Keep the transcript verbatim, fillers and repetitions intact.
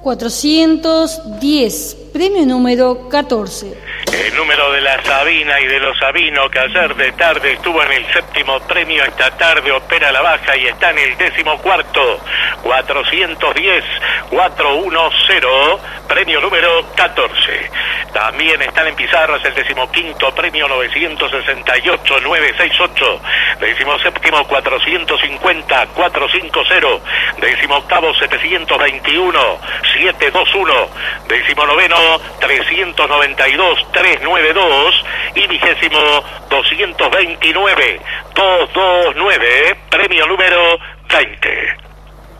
cuatrocientos diez, premio número catorce. El número de la Sabina y de los Sabinos, que ayer de tarde estuvo en el séptimo premio, esta tarde opera la baja y está en el décimo cuarto. cuatrocientos diez, cuatrocientos diez, premio número catorce. También están en pizarras el decimoquinto premio novecientos sesenta y ocho, novecientos sesenta y ocho. Decimoséptimo cuatrocientos cincuenta, cuatrocientos cincuenta. Decimoctavo setecientos veintiuno, setecientos veintiuno. Decimonoveno trescientos noventa y dos, trescientos noventa y dos. Y vigésimo doscientos veintinueve, doscientos veintinueve, premio número veinte.